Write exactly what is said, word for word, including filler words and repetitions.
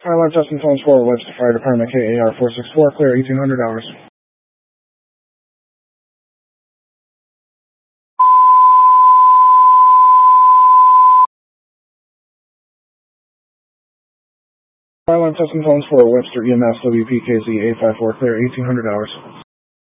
Fire alarm testing phones for Webster Fire Department, K A R four six four, clear eighteen hundred hours. Fire alarm testing phones for Webster E M S, W P K Z eight five four, clear eighteen hundred hours.